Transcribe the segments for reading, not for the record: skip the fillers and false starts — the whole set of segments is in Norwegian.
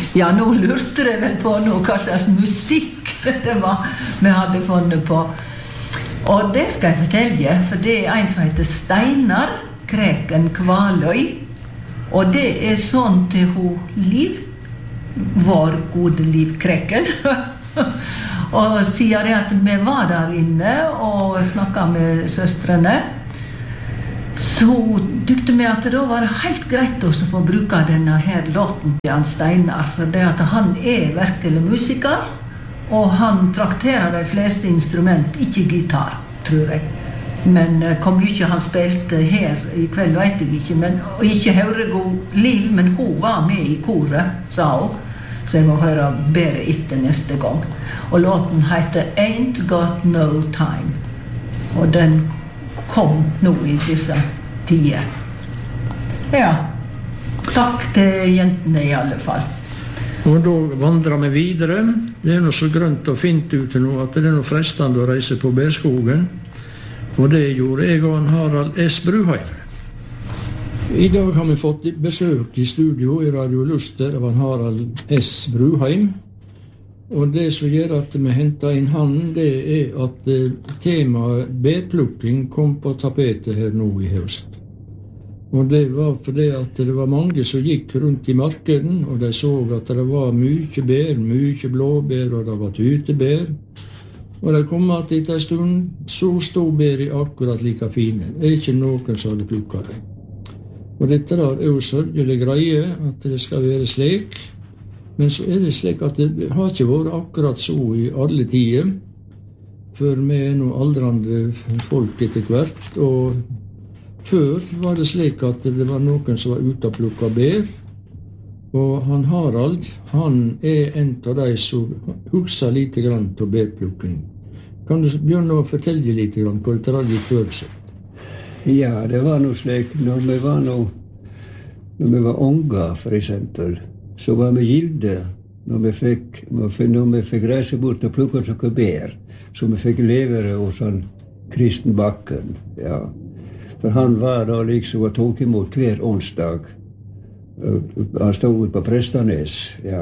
Ja, nå lurte jeg vel på noe, hva slags musikk det var vi hadde funnet på. Og det skal jeg fortelle, for det en som heter Steinar Kreken Kvaløy. Og det sånn til hun Liv, vår gode Liv Kreken. Og sier det at vi var der inne og snakket med søstrene, så tykte vi at det var helt greit også å få bruke denne her låten til han Steinar, for det at han virkelig musiker, og han trakterer de fleste instrument, ikke gitar, tror jeg. Men hvor mye han spilte her i kveld, vet jeg ikke, men, og ikke hører god Liv, men hun var med i koret, sa hun. Så jeg må høre bedre etter neste gang. Og låten heter Ain't Got No Time. Og den kom nå i disse tider. Ja, takk til jentene i alle fall. Og da vandrer vi videre. Det noe så grønt og fint ute nå, at det noe frestende å reise på Berskogen. Og det gjorde jeg og Harald S. Bruheim. I dag har vi fått besøk i studio i Radio Luster av Harald S. Bruheim. Og det som gjør at vi hentet inn han, det at temaet bærplukking kom på tapetet her nå i høst. Og det var fordi at det var mange som gikk rundt i markeden, og de så at det var mye bær, mye blåbær, og det var tytebær. Og det kom at etter en stund så stod bæret akkurat like fine. Det ikke noen som hadde plukket det. Og dette jo sørgelig greie, at det skal være slik. Men så det slik at det har ikke vært akkurat så i alle tider, for vi nå aldrende folk etter hvert. Og før var det slik at det var noen som var ute og plukket bær. Og han Harald, han en av de som husker litt grann til bærplukking. Kan du begynne å fortelle litt grann hva det hadde før seg? Ja, det var noe slik, når vi var unger, for eksempel, så var vi gilde når vi fikk reise bort og plukke noe bær, så vi fikk levere hos han Kristen Bakken, ja. For han var da liksom og tok imot hver onsdag. Han stod ut på Prestanes, ja.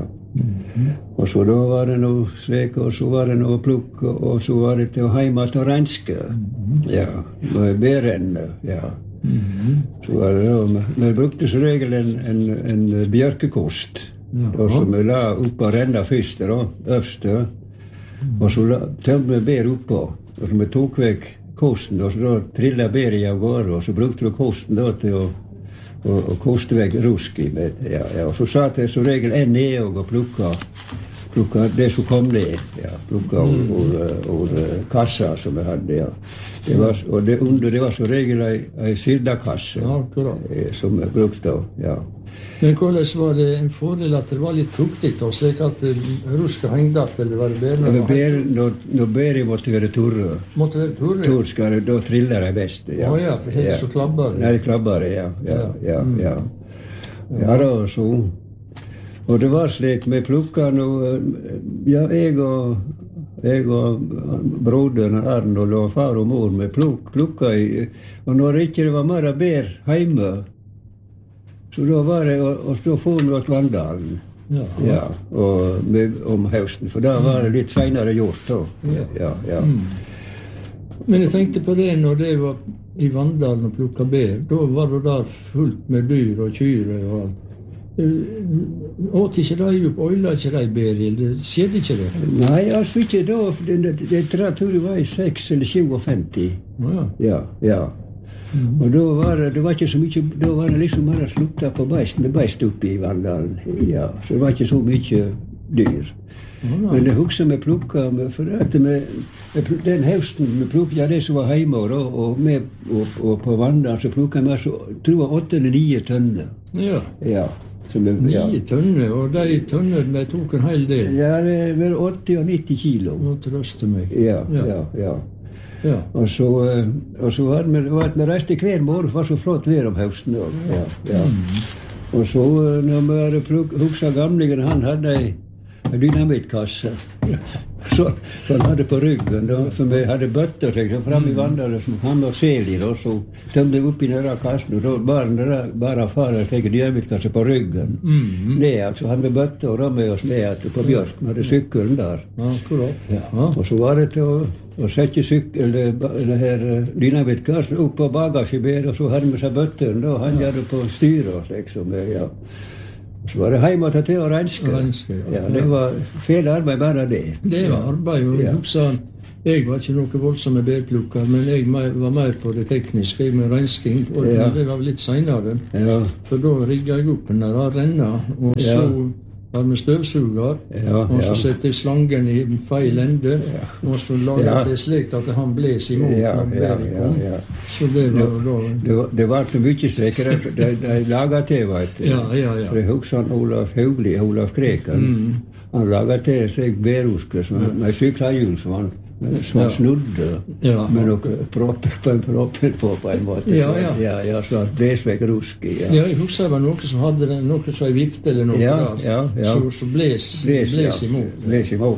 Og så da var det noe slik, og så var det noe plukk, og så var det til å heima til renske, ja, med bærende, ja. Så var det da, vi brukte som regel en bjørkekost, som vi la oppå renda først, da, øverste, og så tømte vi bær oppå, og så vi tok vekk kosten, og så da trillet bæret av gårde, og så brukte vi kosten da til å og koste vekk ruski med, ja. Og så satt jeg som regel ned og plukka det som kom ned, ja. Plukka ur kassa som jeg hadde, ja. Det var, og det under det var som regel ei sildakasse, som jeg brukte, ja. Men hvordan var det en fordel at det var litt fruktig, og slik at ruska hengde at det var bærene? Når bæret måtte være torre. Måtte være torre? Torr skal det, da triller de best, ja. Ja, for helt så klabbar. Nei, klabbar, ja. Ja, da, så. Og det var slik, vi plukka noe, ja, jeg og broderen Arnold og far og mor, vi plukka i, og når ikke det var mer bær hjemme, så da var det å stå få noe til Vandalen, ja, og om høsten, for da var det litt senere gjort da, ja. Men jeg tenkte på det når det var i Vandalen og plukka bær, da var det der fullt med dyr og kyre og alt. Åt ikke de opp, øyla ikke de bær, eller skjedde ikke det? Nei, altså ikke da, det tror jeg var i 6 eller 57. Ja. Og da var det var ikke så mye, da var det liksom bare slukta på beist oppe i Vandalen, ja, så det var ikke så mye dyr. Men det husker vi plukka, for at den høsten vi plukka det som var hjemme, og på Vandalen så plukka vi, tror jeg, 8 eller 9 tønner. Ja. 9 tønner, og de tønner vi tok en hel del? Ja, det var 80 og 90 kilo. Nå trøste meg. Ja. Og så var vi reiste hver morgen, for det var så flott vær om høsten. Ja. Og så når vi hadde hukset gamlingen, han hadde en dynamittkasse. Så han hade på ryggen då, för vi hade bötter så fram i vandrare som han var selig då, så tömde upp i nära kasten och då bara fara fick djävligt kanske på ryggen. Nej, alltså han med bötter och de med oss med på björk, man hade cykeln där. Akkurat. Ja. Och så var det och sätta cykel, det här dynamitkast upp på bagagebed och så hade man sig bötter då, han gjorde på styr oss liksom, ja. Så var det hemma till och renska. Ja, det var fel arbeid bara det. Det var arbeid, og jeg var ikke noe voldsomme bærplukker, men jeg var mer på det tekniske, med rensking, og det var litt senere. Ja. For da rigget jeg opp den der renna, og så var med støvsuger, og så sette jeg slangen i feil ende, og så laget det slik at han bles imot når bæret kom. Så det var Det var ikke mye strekker, de laget til, vet du. For jeg husker han Olaf Haugli, Olaf Kreken, han laget til slik bæruske, med sykkelhjul som han snudde, med noen propper på en måte. Ja, så han bles vekk rusk i. Ja, jeg husker det var noe som hadde noe som en vipt eller noe, så bles imot. Bles imot,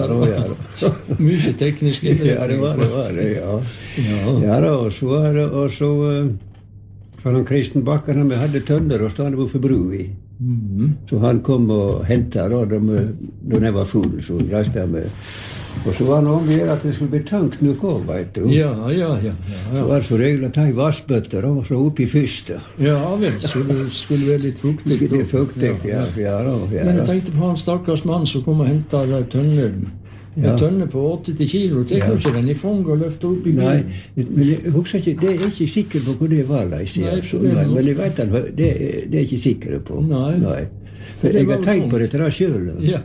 ja. Mye teknisk. Ja, det var det, ja. Ja, og så for han Kristen Bakken, vi hadde tønder og stod på bru i. Så han kom og hentet da jeg var full, så reiste jeg med. Og så var han omgjør at det skulle bli tankt noe også, vet du. Ja. Så var det så regler å ta i vassbøtter og så opp i første. Ja, vel, så det skulle være litt fuktig. Litt fuktig, ja. Men jeg tenkte på han stakkars mann som kom og hentet de tønnene. En tønne på 80 kilo, det kan ikke den i fong og løfte opp i bilen. Nei, men jeg husker ikke, det er ikke sikker på hvor det var, men jeg vet at det er ikke sikker på. Nei. For jeg har tenkt på det til deg selv. Ja.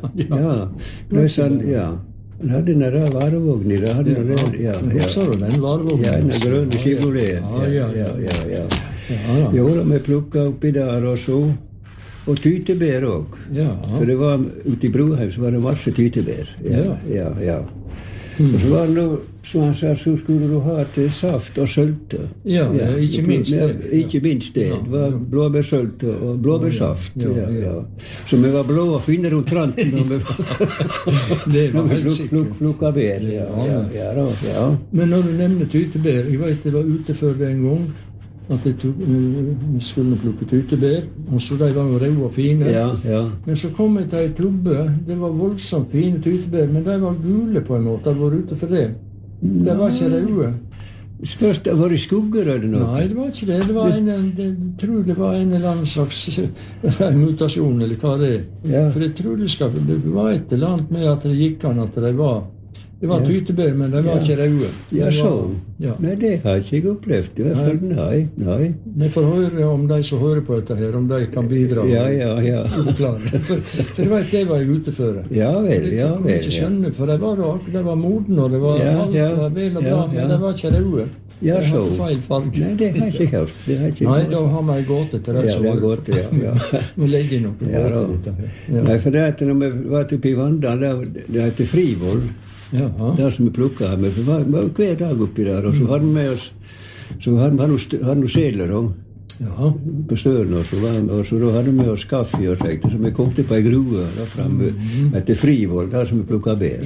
Det er sånn, han hadde den der varevognen, det hadde den der, Husker du den varevognen? Ja, den grønne Chevrolet. Ja. Jo, vi plukket oppi der og så. Og tytebær også. For det var ute i Broheim, så var det masse tytebær. Ja. Og så var det noe, som han sa, så skulle du ha til saft og sølte. Ja, ikke minst det. Ikke minst det. Det var blåbærsølte og blåbærsaft. Ja. Så vi var blå og finne rundt tranten når vi plukket bær. Ja. Men når du nevner tytebær, jeg vet det var ute før det en gang, at vi skulle plukke tytebær, og så de var jo røde og fine. Ja. Men så kom jeg til en klubbe, det var voldsomt fine tytebær, men de var gule på en måte, de var ute for det. De var ikke røde. Spørs, var det skugger eller noe? Nei, det var ikke det. Jeg tror det var en eller annen slags mutasjon, eller hva det er. Ja. For jeg tror det var et eller annet med at det gikk an at de var... Det var tytebær, men de var ikke røde. Ja, sånn. Nei, det har ikke jeg opplevd. Nei. Vi får høre om de som hører på dette her, om de kan bidra. Ja. For det var jeg ute før. Ja vel. Jeg kan ikke skjønne, for de var modne, og det var alt var vel og bra, men de var ikke røde. Ja, så. Feil farge. Nei, det har jeg ikke hørt. Nei, da har vi en gåte til det som hører. Ja. Nå legger jeg noe gåte. Nei, for det at når vi var oppe i Vandal, det heter Frivoll. Der som vi plukket her med, for vi var hver dag oppi der, og så hadde vi med oss, så hadde vi seler på stølen, og så da hadde vi med oss kaffe og slikt, så vi kom til på en grue der fremme, etter Frivoll, der som vi plukket bær.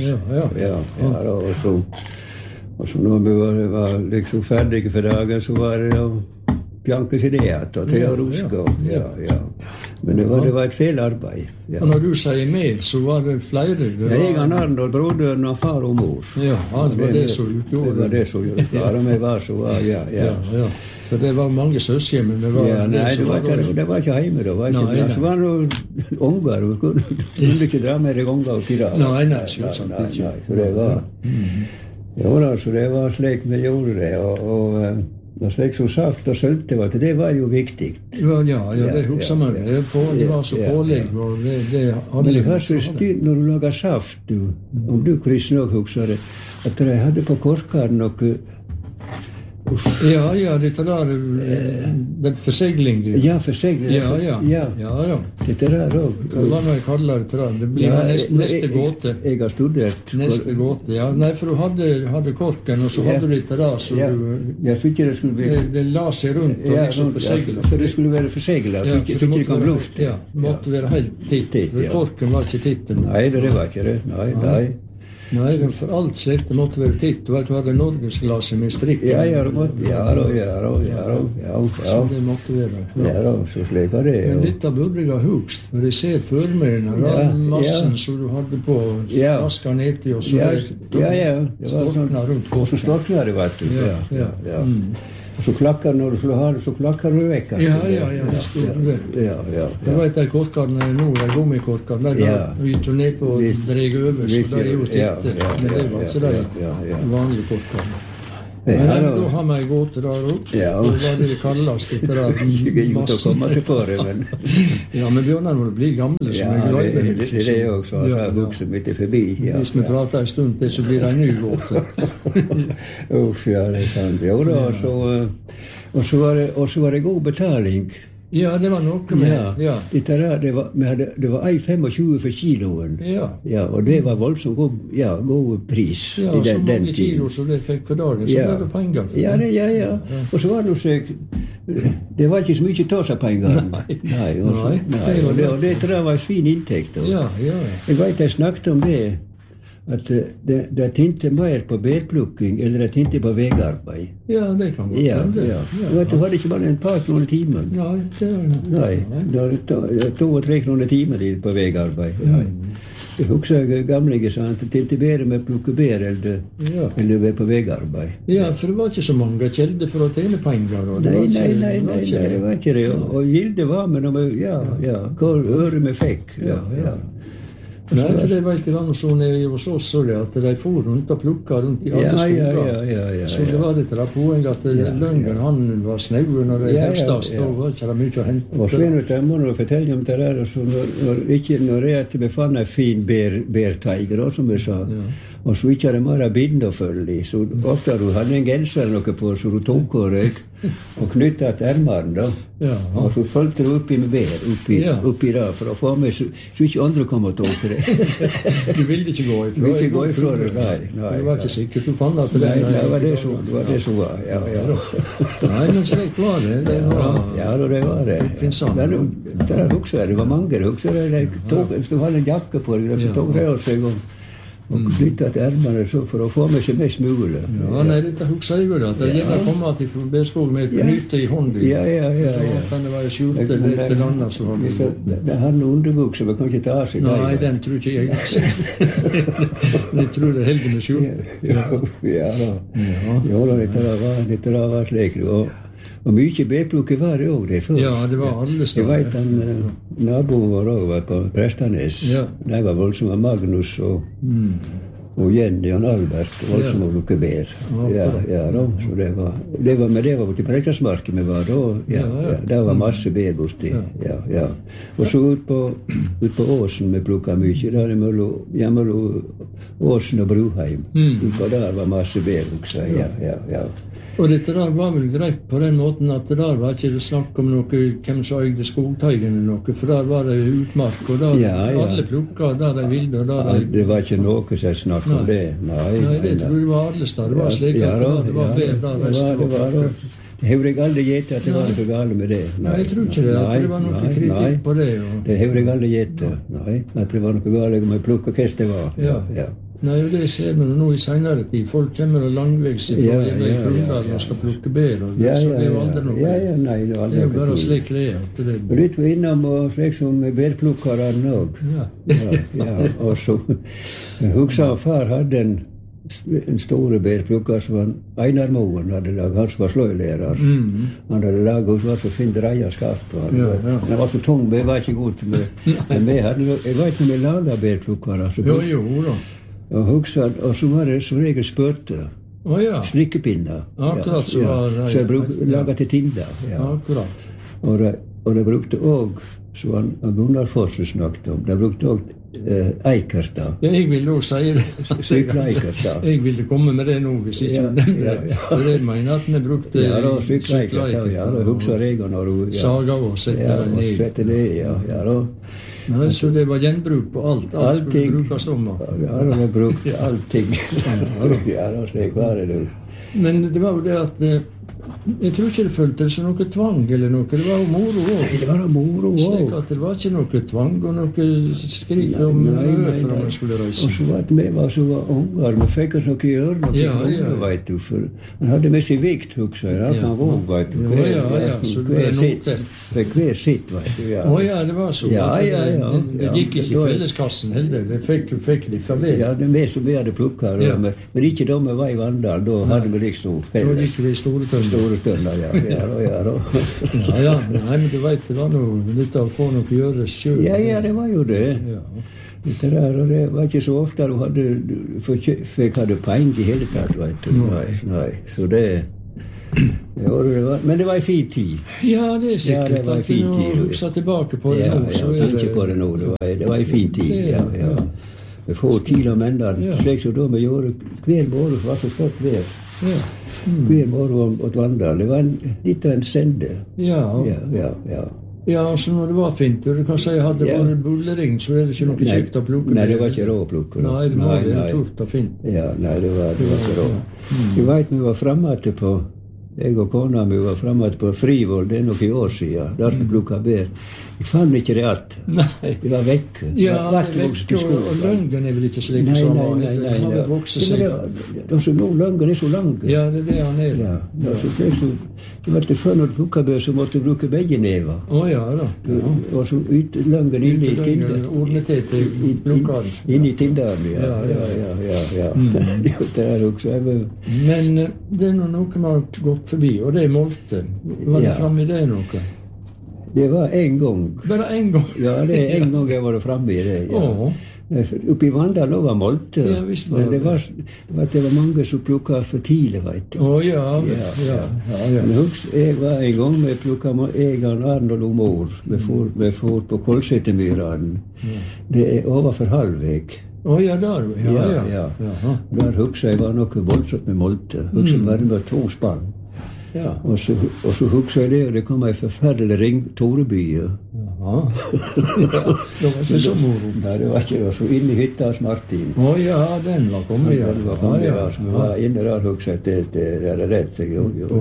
Og så når vi var liksom ferdige for dagen, så var det Bjanke til det, og til å ruske. Men det var et feil arbeid. Og når du sier med, så var det flere? Jeg og Arnold, broderen og far og mor. Ja, det var det som utgjorde. Det var det som gjorde. Bare vi var så, ja. For det var mange søsken, men det var... Nei, det var ikke hjemme, det var ikke det. Så var det noen unger, og kunne ikke dra med deg unger oppi der. Nei, selvsagt ikke. Så det var... Jo da, så det var slik vi gjorde det, og slik som saft og sølte, det var jo viktig. Ja, det husker man. Det var så pålegg, og det hadde... Men det var så styrt når du laget saft, om du Chris nok husker det, at de hadde på korkene noe... Ja, dette der, forsegling. Ja, forsegling. Ja. Dette der også. Hva må jeg kalle det til det? Det blir neste gåte. Jeg har studert. Neste gåte, ja. Nei, for du hadde korken, og så hadde du dette der, så jeg fikk det skulle bli... Det la seg rundt og liksom forseglet. For det skulle være forseglet, så fikk det kom luft. Ja, måtte være helt titt. Korken var ikke titt. Nei, det var ikke det. Nei. Nei, for alt slikt det måtte være titt. Du vet, du hadde norgesglasset med strikk. Ja, det måtte, ja. Så det måtte være. Ja da, så slik var det. Men dette burde jeg ha hugst, for jeg ser for meg den massen som du hadde på flaska nedi, og så det var sånn, og så storkna det, vet du. Ja. Og så klakker når du slår halen, så klakker du vekk. Ja, det stod det. Ja. Jeg vet de korkene nå, de gummikorkene, vi tog ned på og dreg over, så de er jo titte. Men det var ikke de vanlige korkene. Men da har vi gått der opp, og hva det kalles etter der massen. Ja, men bjørnene våre blir gamle, så vi gleder det. Det er jo også, at jeg vokser midt forbi. Hvis vi prater en stund til, så blir det en ny gåte. Uff, ja, det er sant. Jo da, og så var det god betaling. Ja, det var noe med. Det var 1,25 for kiloen. Ja, og det var voldsomt god pris i den tiden. Ja, så mange kilo som det fikk for dagen, så var det penger. Ja. Og så var det det var ikke så mye tas av penger. Nei. Og det var en fin inntekt. Ja. Jeg vet jeg snakket om det, at det tinte mer på bærplukking, eller det tinte på vegarbeid. Ja, det kan godt hende. Ja. Du hadde ikke bare en par kroner timen. Nei, det var det. Nei, 2-3 kroner timen på vegarbeid. Jeg husker gamlige sa at det tinte bedre med å plukke bær eller på vegarbeid. Ja, for det var ikke så mange kilder for å tjene penger. Nei, det var ikke det. Og gildet var med når hva øre vi fikk. Nei, for det var ikke annet sånn hos oss, at de for rundt og plukket rundt i alle skoger. Så det var det poeng at løngen, han var snauen når det høstast, da var ikke det mye å hente. Og Svein, jeg må nå fortelle om det der, når jeg befann en fin bærteiger, som jeg sa, og så ikke det bare bind og følge i, så ofte du hadde en genser noe på, så du tok og knyttet til ermene, og så følte du oppi med bær, oppi det, for å få med, så ikke andre kom og tok det. Du ville ikke gå ifra? Du ville ikke gå ifra det, nei. Det var ikke sikkert du fann at det det var det som var, ja. Nei, men slik var det. Ja, det var det. Det var mange hukser, hvis du hadde en jakke på deg, så tok det av seg og knyttet til ermene for å få med seg mest mulig. Ja, nei, dette husker jeg jo da. Det gjelder å komme til Bærskog med et knyte i hånden. Ja. Det var jo skjult eller et eller annet som var med. Det hadde noen underbukser, men kan ikke ta av seg. Nei, den tror ikke jeg også. Jeg tror det er heldig med skjult. Ja da. Dette var slik. Og mye bærplukke var det også det før. Ja, det var alle steder. Jeg vet naboen vår også var på Prestanes. De var voldsomme Magnus og Jenny og Albert, voldsomme plukke bær. Så det var til Preikersmarken vi var da. Det var masse bær borti. Og så ut på Åsen vi plukket mye. Der mellom Åsen og Bruheim. Utpå der var masse bær også. Og dette der var vel greit på den måten at det der var ikke snakk om noe, hvem som øyde skogteigen eller noe, for der var det utmark, og der alle plukket der de ville, og der de... Det var ikke noe som snakk om det, Nei, det tror jeg var alle steder. Det var slik at det var bedre der resten var plukket. Det har jeg aldri gitt at det var noe galt med det. Nei, jeg tror ikke det, at det var noe kritikk på det. Det har jeg aldri gitt, at det var noe galt med plukket hva det var. Nei, det ser vi nå i senere tid. Folk kommer og langveis fra i Krondal og skal plukke bær, så det er jo aldri noe. Nei, det er jo bare slik det er. Og litt var innom og slik som bærplukkerne også. Og så husker jeg far hadde en store bærplukker som var Einar Moen hadde laget, han som var sløylærer. Han hadde laget og var så fin dreia skaft på han. Han var så tung, men jeg var ikke god med. Men jeg vet når vi laget bærplukker. Jo da. Og så var det som regel spørte. Slikkepinner. Akkurat så var det. Så jeg laget til Tinda. Akkurat. Og de brukte også, som Gunnar Fosse snakket om, de brukte også eikerstad. Jeg ville også si det. Sykla eikerstad. Jeg ville komme med det nå, hvis ikke du nevner det. For det mener at vi brukte sykla eikerstad. Ja, da husker jeg når du... Saga og sette ned. Nei, så det var gjenbruk på alt. Alt skulle brukes om. Ja, det var brukt allting. Ja, slik var det. Men det var jo det at Jeg tror ikke det føltes som noe tvang eller noe. Det var jo moro òg. Nei, det var da moro Slik òg. at det var ikke noe tvang og noe skrik om for om man skulle reise. Og så var det vi var så unger, vi fikk oss noe gjøre, noe vet du. For han hadde med seg vikt, husker jeg, altså han våg, vet du. Så det var noe. Fikk hver sitt, vet du, ja. Ja, det var så. Ja. Det gikk ikke i felleskassen heller. Det fikk de fra det. Ja, det er vi som vi hadde plukket, men ikke da vi var i Vandal, da hadde vi liksom felles. Da gikk vi i store tønner. Ja. Nei, men du vet, det var noe litt av å få noe å gjøre selv. Ja, det var jo det. Ja. Det der, og det var ikke så ofte du hadde penger i hele tatt, vet du. Nei. Så det var, men det var en fin tid. Ja, det er sikkert. Ja, det var en fin tid. Når du husker tilbake på det nå, så er det... på det nå. Det var en fin tid, ja. Vi får tid av mennene, slik som da vi gjorde hver morgen, var så flott vær. Hver morgen åt Vandal. Det var litt av en sende. Ja. Ja, altså når det var fint, du kan si hadde det vært bullering, så er det ikke noe kjekt å plukke. Nei, det var ikke råd å plukke. Nei, det var tort og fint. Ja, nei, det var ikke råd. Du vet, vi var fremme på, jeg og kona mi var fremme på Frivoll, det er noen år siden, der vi plukket bær. Jeg fant ikke det alt. Nei. Det var vekk. Ja, det var vekk, og løngen er vel ikke slik som han var. Nei. Han vil vokse seg. Løngen er så lang. Ja, det er det han er. Ja. Det var til før når du plukket bær, så måtte du bruke begge never. Ja da. Og så løngen inne i tinderen. Ordnet i plukkeren. Inne i tinderen, ja. Det er også. Men det er noe vi har gått forbi, og det er molte. Var det fremme i det noe? Det var en gang. Bare en gang? Ja, det er en gang jeg var fremme i det. Ja. Oppi Vandal var molte, men det var mange som plukket for tidlig, vet du. Ja. Men jeg var en gang med plukket Egan Arnold og mor. Vi får på Kolsetemyran. Det er overfor Halvvik. Ja, der. Ja. Der husker jeg var noe voldsomt med molte. Husker jeg var 2 spann. Ja. Og så husker jeg det, og det kom en forferdelig ring Torebye. Ja. Det var ikke så moro. Nei, det var ikke det. Så inn i hytta hos Martin. Ja, den var kommet. Så vi var inne der, husker jeg, det er rett seg.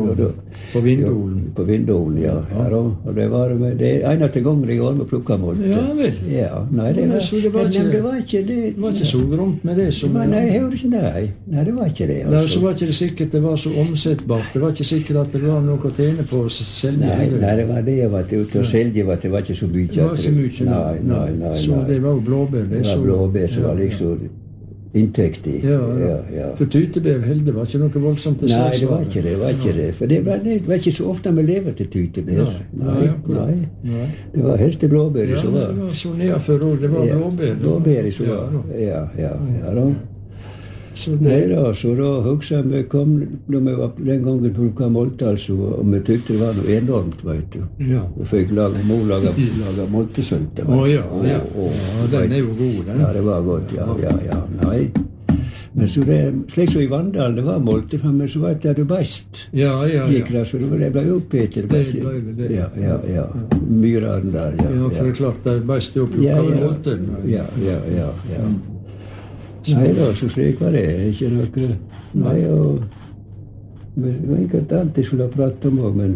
På Vindolen. På Vindolen, ja. Og det var det eneste gangen jeg var med plukket molte. Ja vel. Ja, nei, det var ikke så gromt med det som... Nei, jeg hørte ikke det. Nei, det var ikke det. Nei, så var ikke det sikkert det var så omsettbart. Det var ikke sikkert at det var noe å tjene på å selge. Nei, det var det jeg var ute å selge, det var ikke så mye. Det var ikke mye. Nei. Så det var jo blåbær. Det var blåbær som var liksom inntekt i. Ja. For tytebær heller var ikke noe voldsomt til seg. Nei, det var ikke det. For det var ikke så ofte vi lever til tytebær. Nei. Det var helst blåbær som var. Ja, det var så nedfor år. Det var blåbær. Blåbær som var. Ja. Så da husker jeg vi kom, når vi var den gangen plukket molte, altså, og vi tykte det var noe enormt, vet du. Ja. Vi fikk mor lage moltesønte. Ja, den er jo god, den. Ja, det var godt, ja. Nei. Men så det, slik som i Vandal, det var molte, men så var det best. Ja. Gikk der, så det ble opphetet. Det ble det. Ja. Myrene der, ja. Ja, for det er klart det er best å plukke molte. Ja. Nei da, så slik var det. Ikke noe... Nei, og... Det var ikke alt jeg skulle ha pratet om også, men...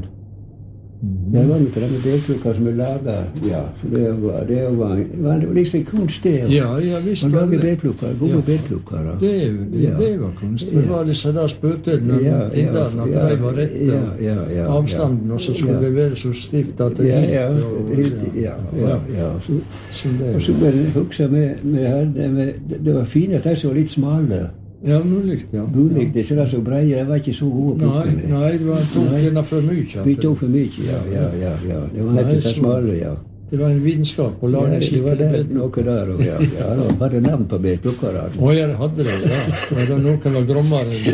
Det var ikke det med deltrukker som vi laget. Ja, det var liksom kunst det. Ja, visst var det. Man lager deltrukker, gode deltrukker. Det var kunst. Det var disse der spøtene, tinderne, at de var rette avstanden, og så skulle det være så stivt at det gikk. Ja. Og så husker jeg, det var fint at de som var litt smale. Ja, mulig, ja. Disse var så breie, de var ikke så gode plukkene. Nei, det var tog for mye. Vi tok for mye, ja. Det var ikke så smale, ja. Det var en vitenskap å lage det var noe der, ja. Da hadde navn på bærplukkere. Ja, det hadde det, ja. Det var noen var grommere enn de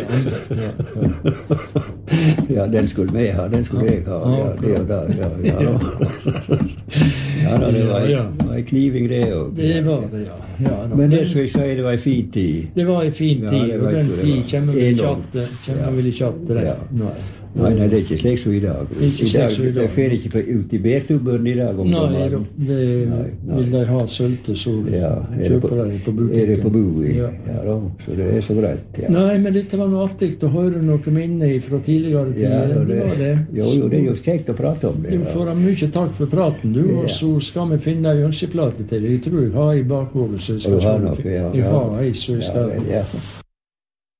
andre. Ja, den skulle vi ha, den skulle jeg ha. Ja, det og der, ja. Ja, det var en kniving det også. Det var det, ja. Men det skal jeg si, det var en fin tid. Det var en fin tid, og den tid kommer vi ikke att det. Nei, det er ikke slik som i dag. Ikke slik som i dag. De fer ikke ut i bærtubberen i dag. Nei, vil de ha sølte, så kjøper de på butikken. Er det på bui? Ja. Ja da, så det er så greit. Ja. Nei, men dette var noe artig å høre noe minne fra tidligere tid. Ja, det var det. Jo, det er jo kjekt å prate om det. Du får ha mye takk for praten, du, og så skal vi finne en ønskeplate til deg. Jeg tror jeg har i bakhodet, så jeg skal du har noe, ja. Jeg har ei, så jeg skal... Ja.